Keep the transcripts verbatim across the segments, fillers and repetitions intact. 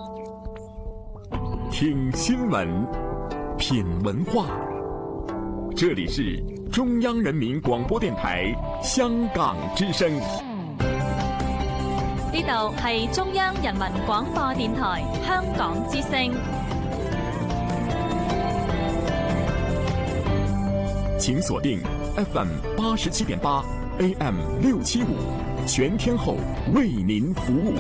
听新闻，品文化。这里是中央人民广播電台香港之聲。 呢度係中央人民廣播電台香港之聲。 請鎖定 F M 八十七點八 A M 六七五，全天候為您服務。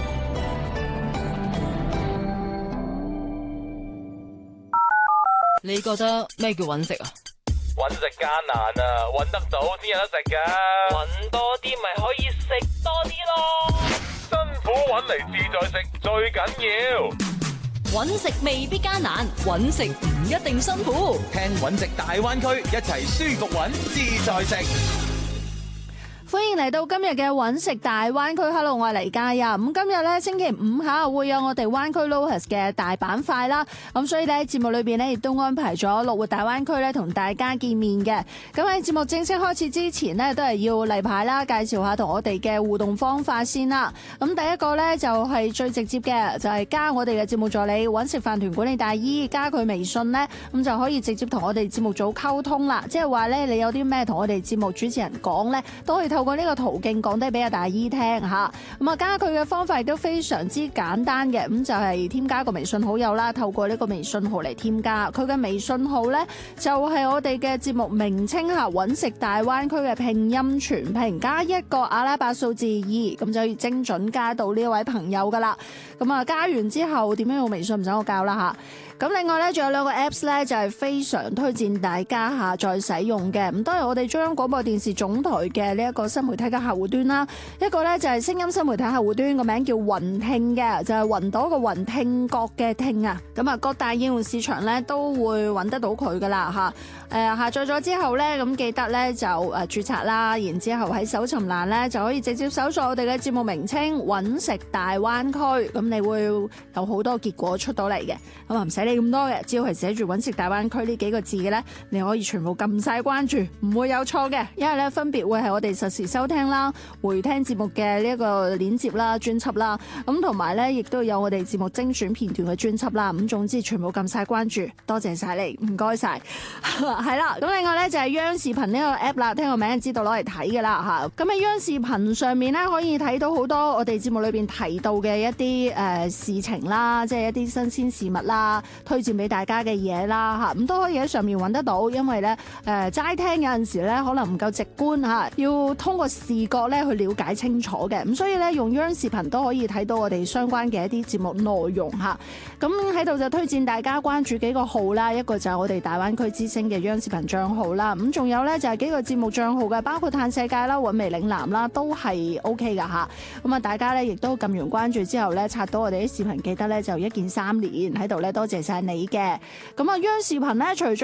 你覺得咩叫揾食啊？ 揾食艱難啊，揾得到先有得食噶。揾多啲咪可以食多啲咯。辛苦揾嚟自在食最緊要。 揾食未必艱難，揾食唔一定辛苦。 聽揾食大灣區，一齊舒服揾自在食。 歡迎嚟到今日嘅揾食大灣區 ，Hello， 我係黎嘉欣。咁今日咧星期五下會有我哋灣區 Locus 嘅大板塊啦。咁所以咧節目裏邊咧亦都安排咗樂活大灣區咧同大家見面嘅。咁喺節目正式開始之前呢，都係要例牌啦，介紹下同我哋嘅互動方法先啦。咁第一個咧就係最直接嘅，就係加我哋嘅節目助理揾食飯團管理大姨，加佢微信咧，咁就可以直接同我哋節目組溝通啦。即係話咧，你有啲咩同我哋節目主持人講咧，都可以透過呢個途徑講低俾阿大姨聽吓。咁啊，加佢嘅方法亦都非常之簡單嘅，咁就係添加個微信好友啦，透過呢個微信號嚟添加。佢嘅微信號咧就係我哋嘅節目名稱吓，揾食大灣區嘅拼音全拼加一個阿拉伯數字二，咁就可以精準加到呢位朋友噶啦。咁啊，加完之後點樣用微信唔使我教啦吓。咁另外咧，仲有兩個 Apps 咧，就係非常推薦大家下載使用嘅。咁都係我哋中央廣播電視總台嘅呢一個新媒體嘅客戶端啦。一個咧就係聲音新媒體客戶端，個名叫雲聽嘅，就係雲朵個雲，聽覺嘅聽啊。咁啊，各大應用市場咧都會揾得到佢噶啦吓。誒，下載咗之後咧，咁記得咧就誒註冊啦，然之後喺搜尋欄咧就可以直接搜索我哋嘅節目名稱揾食大灣區，咁你會有好多結果出到嚟嘅。咁啊唔使你咁多嘅，只要係寫住揾食大灣區呢幾個字嘅咧，你可以全部撳晒關注，唔會有錯嘅。因為咧分別會係我哋實時收聽啦、回聽節目嘅呢一個鏈接啦、專輯啦，咁同埋咧亦都有我哋節目精選片段嘅專輯啦。咁總之全部撳晒關注，多謝晒你，唔該晒。係啦，咁另外咧就係央視頻呢個 app 啦，聽個名就知道攞嚟睇噶啦吓。咁喺央視頻上面咧可以睇到好多我哋節目裏邊提到嘅一啲誒、呃、事情啦，即係一啲新鮮事物啦，推薦俾大家嘅嘢啦吓，咁都可以喺上面揾得到。因為咧誒齋聽有陣時咧可能唔夠直觀吓，要通過視覺咧去了解清楚嘅。咁所以咧用央視頻都可以睇到我哋相關嘅一啲節目內容吓。咁喺度就推薦大家關注幾個號啦，一個就係我哋大灣區之聲嘅央視頻賬號啦，咁仲有咧就係幾個節目賬號嘅，包括嘆世界啦、韻味嶺南啦，都係 O K 噶吓。咁啊，大家咧亦都撳完關注之後咧，刷到我哋啲視頻，記得咧就一鍵三連喺度咧，多謝晒你嘅。咁啊，央視頻咧除咗